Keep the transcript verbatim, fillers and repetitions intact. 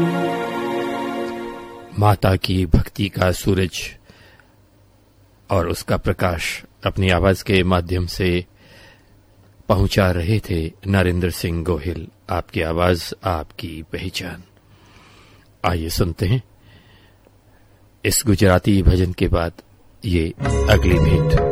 माता की भक्ति का सूरज और उसका प्रकाश अपनी आवाज के माध्यम से पहुंचा रहे थे नरेंद्र सिंह गोहिल। आपकी आवाज, आपकी पहचान। आइए सुनते हैं इस गुजराती भजन के बाद ये अगली भेंट।